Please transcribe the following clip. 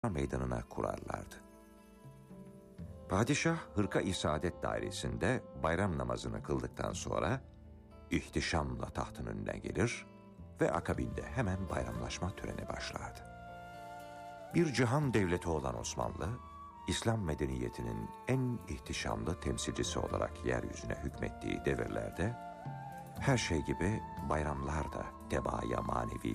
meydanına kurarlardı. Padişah Hırka-i Saadet dairesinde bayram namazını kıldıktan sonra ihtişamla tahtın önüne gelir ve akabinde hemen bayramlaşma töreni başlardı. Bir cihan devleti olan Osmanlı, İslam medeniyetinin en ihtişamlı temsilcisi olarak yeryüzüne hükmettiği devirlerde her şey gibi bayramlar da tebaaya manevi